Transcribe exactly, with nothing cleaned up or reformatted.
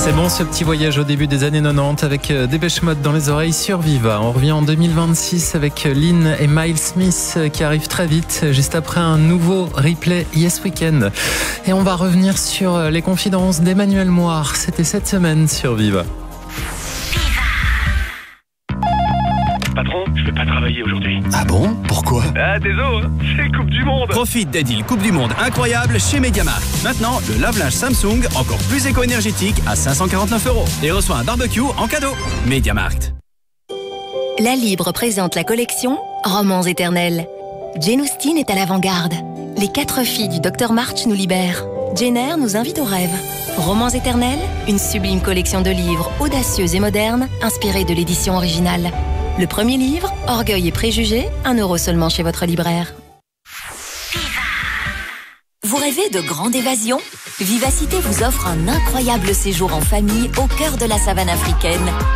C'est bon ce petit voyage au début des années quatre-vingt-dix avec Dépêche Mode dans les oreilles sur Viva. On revient en deux mille vingt-six avec Lynn et Miles Smith qui arrivent très vite, juste après un nouveau replay Yes Weekend. Et on va revenir sur les confidences d'Emmanuel Moir. C'était cette semaine sur Viva. Patron, je vais pas travailler aujourd'hui. Ah bon? Pourquoi? Ah, désolé, hein, c'est Coupe du Monde. Profite des deals Coupe du Monde incroyables chez MediaMarkt. Maintenant, le lave-linge Samsung, encore plus éco-énergétique, à cinq cent quarante-neuf euros. Et reçoit un barbecue en cadeau. MediaMarkt. La Libre présente la collection Romans éternels. Jane Austen est à l'avant-garde. Les quatre filles du docteur March nous libèrent. Jane Eyre nous invite au rêve. Romans éternels, une sublime collection de livres audacieux et modernes, inspirés de l'édition originale. Le premier livre, Orgueil et préjugés, un euro seulement chez votre libraire. Vous rêvez de grande évasion? Vivacité vous offre un incroyable séjour en famille au cœur de la savane africaine.